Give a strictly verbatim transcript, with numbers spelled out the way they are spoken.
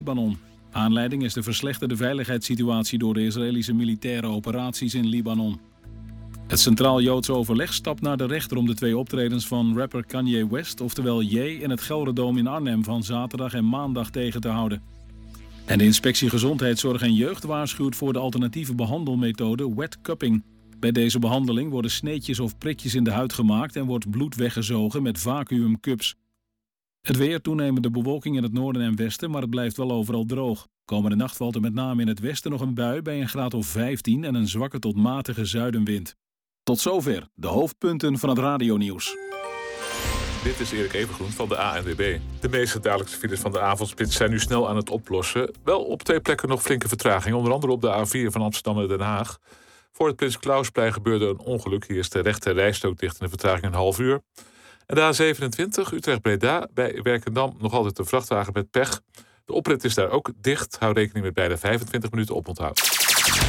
Libanon. Aanleiding is de verslechterde veiligheidssituatie door de Israëlische militaire operaties in Libanon. Het Centraal Joods Overleg stapt naar de rechter om de twee optredens van rapper Kanye West, oftewel Ye, in het Gelderdoom in Arnhem van zaterdag en maandag tegen te houden. En de Inspectie Gezondheidszorg en Jeugd waarschuwt voor de alternatieve behandelmethode wet cupping. Bij deze behandeling worden sneetjes of prikjes in de huid gemaakt en wordt bloed weggezogen met vacuümcups. Het weer, toenemende bewolking in het noorden en westen, maar het blijft wel overal droog. Komende nacht valt er met name in het westen nog een bui bij een graad of vijftien en een zwakke tot matige zuidenwind. Tot zover de hoofdpunten van het radionieuws. Dit is Erik Evengroen van de A N W B. De meeste dagelijkse files van de avondspits zijn nu snel aan het oplossen. Wel op twee plekken nog flinke vertraging. Onder andere op de A vier van Amsterdam naar Den Haag. Voor het Prins Klausplein gebeurde een ongeluk. Hier is de rechte rijstrook dicht en de vertraging een half uur. En de A zevenentwintig Utrecht-Breda bij Werkendam nog altijd een vrachtwagen met pech. De oprit is daar ook dicht. Hou rekening met bijna vijfentwintig minuten oponthoud.